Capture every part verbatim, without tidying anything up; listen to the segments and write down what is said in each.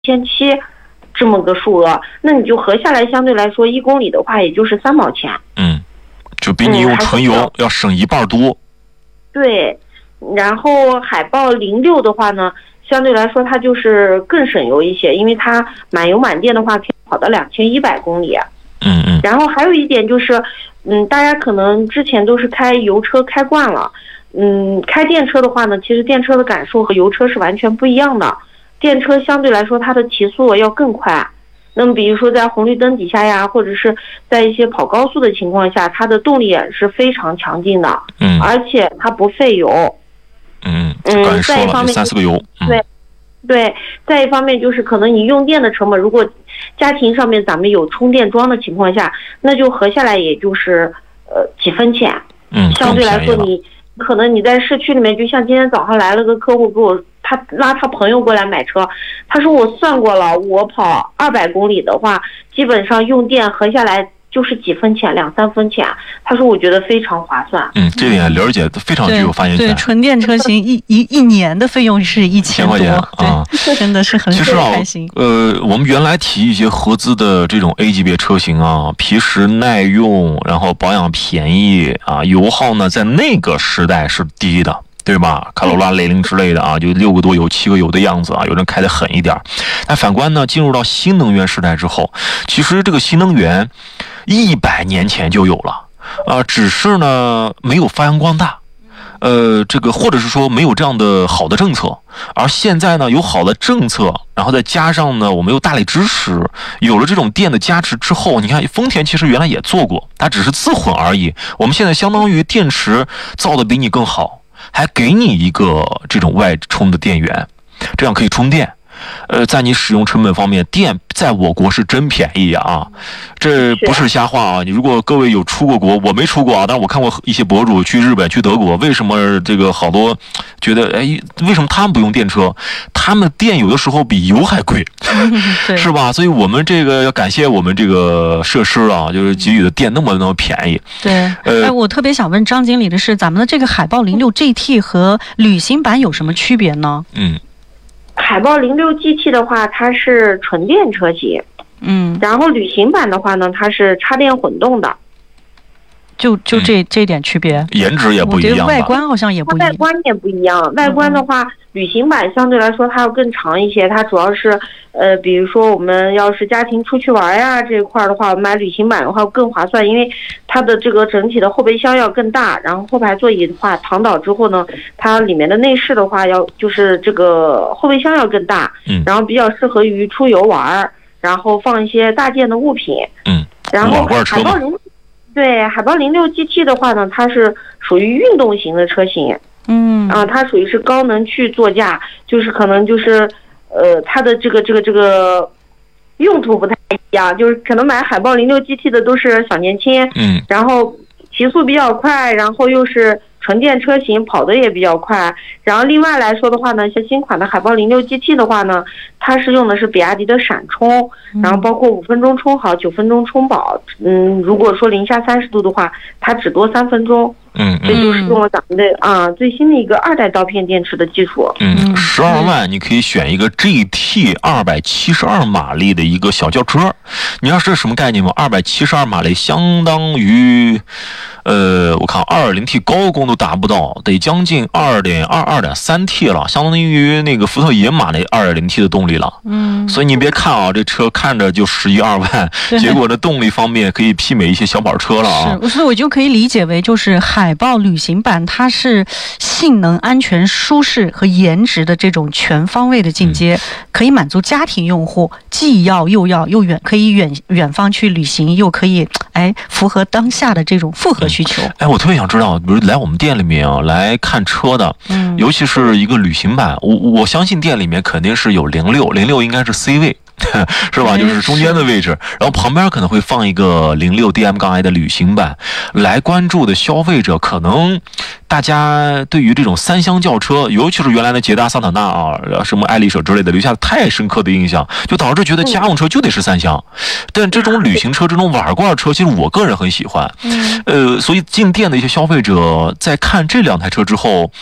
千七这么个数额，那你就合下来，相对来说一公里的话，也就是三毛钱。 嗯，就比你用纯油要省一半多。 对，然后海豹零六的话呢，相对来说它就是更省油一些，因为它满油满电的话可以跑到两千一百公里。 嗯嗯。 然后还有一点就是，嗯，大家可能之前都是开油车开惯了，嗯，开电车的话呢，其实电车的感受和油车是完全不一样的。电车相对来说它的提速要更快，那么比如说在红绿灯底下呀，或者是在一些跑高速的情况下，它的动力也是非常强劲的。 嗯， 而且它不费油。 嗯嗯，再一方面三四个油。 嗯、对对，再一方面就是可能你用电的成本，如果家庭上面咱们有充电桩的情况下，那就合下来也就是呃几分钱。 嗯， 相对来说你可能你在市区里面，就像今天早上来了个客户给我。他拉他朋友过来买车，他说我算过了，我跑二百公里的话，基本上用电合下来就是几分钱，两三分钱。他说我觉得非常划算。 嗯，这点刘姐非常具有发言权。 对，纯电车型一一一年的费用是一千多， 块钱啊， 真的是很其实啊开心。 呃，我们原来提一些合资的这种 A 级别车型啊，皮实耐用，然后保养便宜啊，油耗呢在那个时代是低的。对吧？卡罗拉、雷凌之类的啊，就六个多油、七个油的样子啊，有人开得狠一点。但反观呢，进入到新能源时代之后，其实这个新能源一百年前就有了啊、呃，只是呢没有发扬光大，呃，这个或者是说没有这样的好的政策。而现在呢，有好的政策，然后再加上呢，我们有大力支持，有了这种电的加持之后，你看丰田其实原来也做过，它只是自混而已。我们现在相当于电池造的比你更好。还给你一个这种外充的电源，这样可以充电。呃，在你使用成本方面，电在我国是真便宜啊，这不是瞎话啊！你如果各位有出过国，我没出过啊，但是我看过一些博主去日本、去德国，为什么这个好多觉得，哎，为什么他们不用电车？他们电有的时候比油还贵， 嗯、 是吧？所以我们这个要感谢我们这个设施啊，就是给予的电那么那么便宜。 对，呃，哎，我特别想问张经理的是，咱们的这个海豹零六 G T 和旅行版有什么区别呢？ 嗯。 海豹零六 G T 的话，它是纯电车型， 嗯， 然后旅行版的话呢，它是插电混动的， 就就这、嗯、这点区别， 颜值也不一样吧， 我觉得外观好像也不一样， 外观也不一样。外观的话，嗯、旅行版相对来说它要更长一些，它主要是呃，比如说我们要是家庭出去玩呀这一块的话，买旅行版的话更划算，因为它的这个整体的后备箱要更大，然后后排座椅的话躺倒之后呢，它里面的内饰的话要就是这个后备箱要更大， 嗯， 然后比较适合于出游玩，然后放一些大件的物品， 嗯， 然后海豹零对海豹零六 G T 的话呢，它是属于运动型的车型， 嗯啊，它属于是高能去座驾，就是可能就是呃它的这个这个这个用途不太一样，就是可能买海豹零六 G T 的都是小年轻， 嗯， 然后提速比较快，然后又是纯电车型，跑得也比较快。然后另外来说的话呢，像新款的海豹零六 G T 的话呢，它是用的是比亚迪的闪充，然后包括五分钟充好，九分钟充饱。嗯，如果说零下三十度的话，它只多三分钟。 嗯， 这就是用了咱们的啊最新的一个二代刀片电池的技术。 嗯，十二万你可以选一个 G T 二百七十二马力的一个小轿车。你知道这是什么概念吗？二百七十二马力相当于，呃，我看 二点零 T 高功都达不到，得将近 二点二、二点三 T 了，相当于那个福特野马那 二点零 T 的动力了。 嗯， 所以你别看啊，这车看着就十一二万，结果呢动力方面可以媲美一些小跑车了啊。 是，所以我就可以理解为就是海豹旅行版，它是性能、安全、舒适和颜值的这种全方位的进阶，嗯、可以满足家庭用户既要又要又远可以远远方去旅行，又可以哎符合当下的这种复合需求。 嗯、哎，我特别想知道，比如来我们店里面啊来看车的， 嗯， 尤其是一个旅行版，我我相信店里面肯定是有零六，零六应该是 C 位。是吧？就是中间的位置，然后旁边可能会放一个零六 D M 杠 I 的旅行版。来关注的消费者，可能大家对于这种三厢轿车，尤其是原来的捷达、桑塔纳啊，什么爱丽舍之类的，留下太深刻的印象，就导致觉得家用车就得是三厢。但这种旅行车、这种瓦罐车，其实我个人很喜欢。呃，所以进店的一些消费者在看这两台车之后，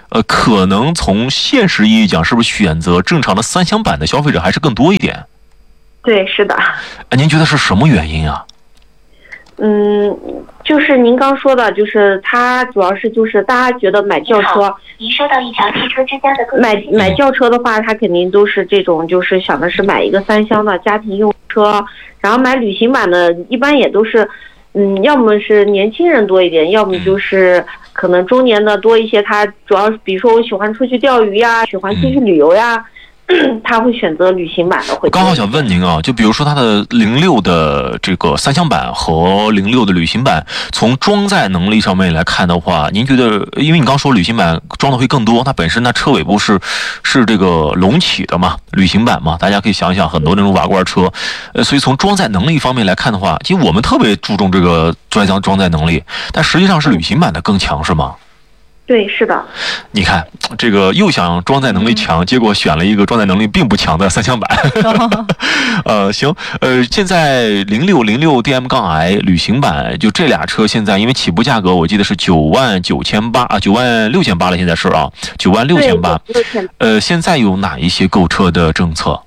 呃，可能从现实意义讲，是不是选择正常的三厢版的消费者还是更多一点？ 对，是的。 哎，您觉得是什么原因啊？ 嗯，就是您刚说的，就是它主要是就是大家觉得买轿车， 您收到一条汽车之家的买买轿车的话，他肯定都是这种，就是想的是买一个三厢的家庭用车，然后买旅行版的，一般也都是，嗯，要么是年轻人多一点，要么就是可能中年的多一些。他主要比如说我喜欢出去钓鱼呀，喜欢出去旅游呀。他会选择旅行版的会。 刚好想问您啊，就比如说它的零六的这个三厢版和零六的旅行版，从装载能力上面来看的话，您觉得，因为你刚说旅行版装的会更多，它本身它车尾部是是这个隆起的嘛，旅行版嘛，大家可以想想很多那种瓦罐车，呃，所以从装载能力方面来看的话，其实我们特别注重这个装载装载能力，但实际上是旅行版的更强，是吗？ 对，是的。 你看，这个又想装载能力强，嗯、结果选了一个装载能力并不强的三厢版。呃，行，呃，现在零六零六 D M 杠 I 旅行版，就这俩车现在因为起步价格我记得是九万九千八啊，九万六千八了，现在是啊，九万六千八。呃，现在有哪一些购车的政策？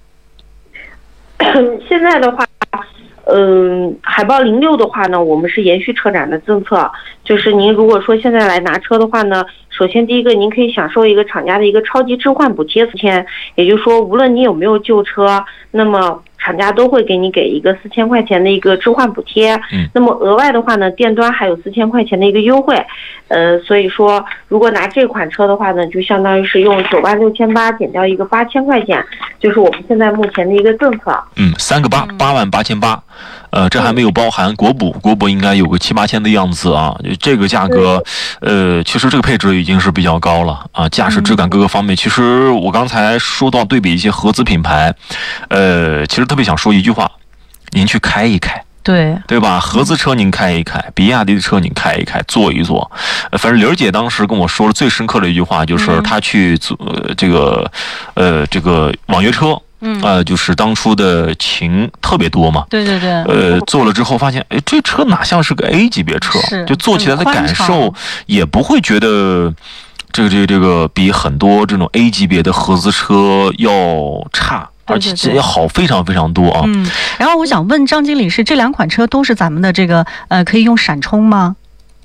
现在的话。嗯，海豹零六的话呢，我们是延续车展的政策，就是您如果说现在来拿车的话呢，首先第一个您可以享受一个厂家的一个超级置换补贴四千，也就是说无论你有没有旧车，那么厂家都会给你给一个四千块钱的一个置换补贴。嗯，那么额外的话呢，店端还有四千块钱的一个优惠。呃，所以说如果拿这款车的话呢，就相当于是用九万六千八减掉一个八千块钱，就是我们现在目前的一个政策。 嗯，三个八，八万八千八。呃，这还没有包含国补，国补应该有个七八千的样子啊。这个价格，呃，其实这个配置已经是比较高了啊，驾驶质感各个方面。其实我刚才说到对比一些合资品牌，呃，其实特别想说一句话，您去开一开。 对对吧？合资车您开一开，比亚迪的车您开一开，坐一坐。呃、反正玲儿姐当时跟我说的最深刻的一句话，就是她去做、呃、这个呃这个网约车。嗯，呃，就是当初的情特别多嘛， 对对对， 呃，做了之后发现，哎，这车哪像是个 A 级别车，就坐起来的感受也不会觉得这个这个这个比很多这种 A 级别的合资车要差，而且要好非常非常多啊。 嗯，然后我想问张经理，是这两款车都是咱们的这个呃可以用闪充吗？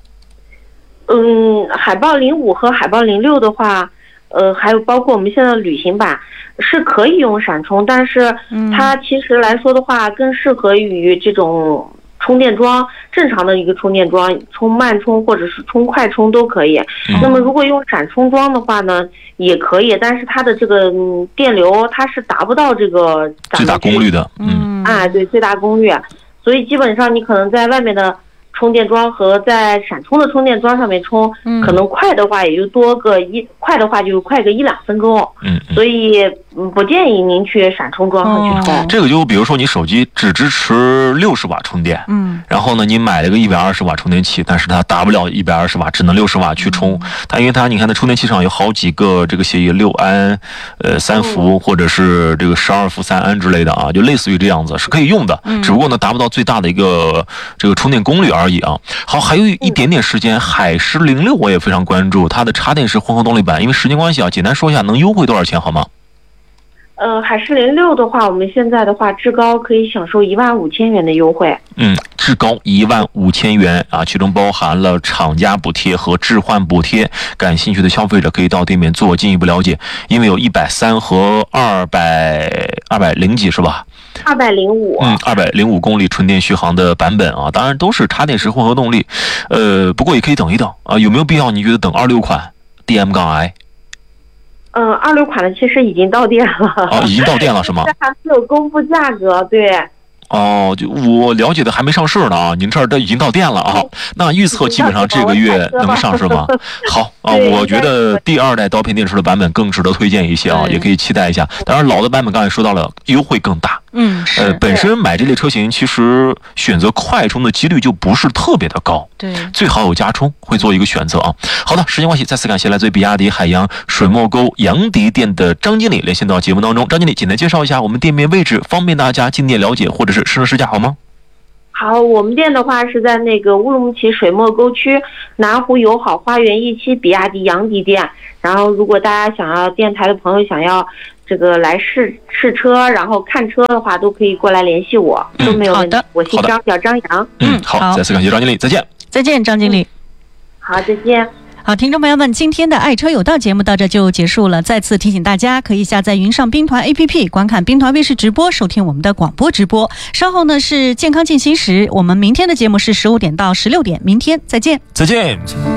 嗯，海豹零五和海豹零六的话。呃，还有包括我们现在的旅行版是可以用闪充，但是它其实来说的话，更适合于这种充电桩，正常的一个充电桩，充慢充或者是充快充都可以。嗯、那么如果用闪充桩的话呢，也可以，但是它的这个、嗯、电流它是达不到这个最大功率的。嗯， 啊，对，最大功率，所以基本上你可能在外面的。充电桩和在闪充的充电桩上面充，嗯、可能快的话也就多个一快的话就快个一两分钟，嗯，所以嗯不建议您去闪充桩上去充。哦、 这个就比如说你手机只支持六十瓦充电，嗯，然后呢你买了个一百二十瓦充电器，但是它达不了一百二十瓦，只能六十瓦去充。嗯、它因为它你看它充电器上有好几个这个协议六安、呃三伏、嗯、或者是这个十二伏三安之类的啊，就类似于这样子是可以用的，嗯、只不过呢达不到最大的一个这个充电功率而已。啊，好，还有一点点时间，海狮零六我也非常关注它的插电式混合动力版，因为时间关系啊，简单说一下能优惠多少钱好吗？ 呃，海狮零六的话，我们现在的话，至高可以享受一万五千元的优惠。 嗯，至高一万五千元啊，其中包含了厂家补贴和置换补贴。感兴趣的消费者可以到店面做进一步了解，因为有一百三和二百二百零几是吧？ 二百零五， 嗯，二百零五公里纯电续航的版本啊，当然都是插电式混合动力，呃，不过也可以等一等啊，有没有必要？你觉得等二六款 D M 杠 I？ 嗯，二六款的其实已经到店了。 哦，已经到店了是吗？ 这还没有公布价格，对。 哦，就我了解的还没上市呢啊，您这儿都已经到店了啊。那预测基本上这个月能上市吗？好啊，我觉得第二代刀片电池的版本更值得推荐一些啊，也可以期待一下。当然，老的版本刚才说到了，优惠更大。 嗯， 呃，本身买这类车型，其实选择快充的几率就不是特别的高。 对， 最好有加充，会做一个选择啊。好的，时间关系，再次感谢来自于比亚迪海洋水墨沟杨迪店的张经理连线到节目当中。张经理，简单介绍一下我们店面位置，方便大家进店了解或者是试乘试驾好吗？ 好，我们店的话是在那个乌鲁木齐水墨沟区南湖友好花园一期比亚迪洋迪店。然后，如果大家想要电台的朋友想要这个来试试车，然后看车的话，都可以过来联系我，都没有问题。 好的， 我姓张，叫张扬。 嗯，好，好再次感谢张经理，再见。 再见，张经理。 好，再见。 好，听众朋友们，今天的爱车有道节目到这就结束了。再次提醒大家，可以下载云上兵团 A P P， 观看兵团卫视直播，收听我们的广播直播。稍后呢是健康进行时，我们明天的节目是十五点到十六点，明天再见。 再见。